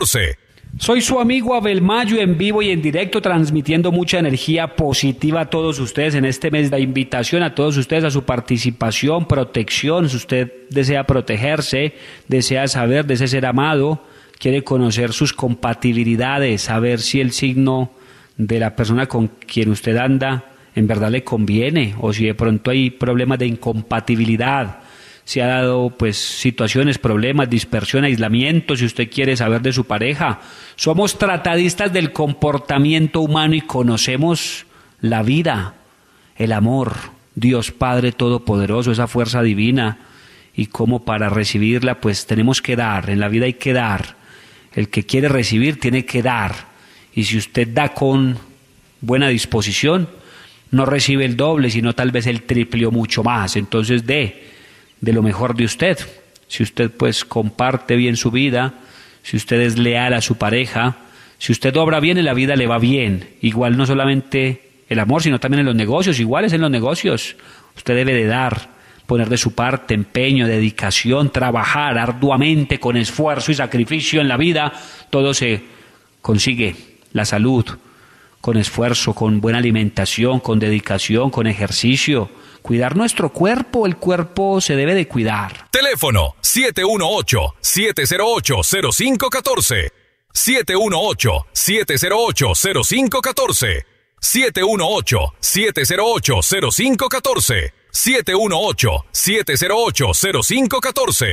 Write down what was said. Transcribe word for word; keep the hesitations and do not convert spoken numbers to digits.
catorce. Soy su amigo Abel Mayo en vivo y en directo, transmitiendo mucha energía positiva a todos ustedes en este mes. La invitación a todos ustedes a su participación, protección. Si usted desea protegerse, desea saber, desea ser amado, quiere conocer sus compatibilidades, saber si el signo de la persona con quien usted anda en verdad le conviene o si de pronto hay problemas de incompatibilidad. Si ha dado pues situaciones, problemas, dispersión, aislamiento, si usted quiere saber de su pareja. Somos tratadistas del comportamiento humano y conocemos la vida, el amor, Dios Padre Todopoderoso, esa fuerza divina, y cómo para recibirla pues tenemos que dar, en la vida hay que dar. El que quiere recibir tiene que dar, y si usted da con buena disposición, no recibe el doble, sino tal vez el triple o mucho más. Entonces dé de lo mejor de usted. Si usted pues comparte bien su vida, si usted es leal a su pareja, si usted obra bien en la vida le va bien. Igual no solamente el amor, sino también en los negocios, iguales en los negocios. Usted debe de dar, poner de su parte, empeño, dedicación, trabajar arduamente con esfuerzo y sacrificio en la vida. Todo se consigue, la salud, con esfuerzo, con buena alimentación, con dedicación, con ejercicio. Cuidar nuestro cuerpo, el cuerpo se debe de cuidar. Teléfono siete uno ocho, siete cero ocho, cero cinco uno cuatro. siete uno ocho, siete cero ocho, cero cinco uno cuatro. siete uno ocho, siete cero ocho, cero cinco uno cuatro. siete uno ocho, siete cero ocho, cero cinco uno cuatro.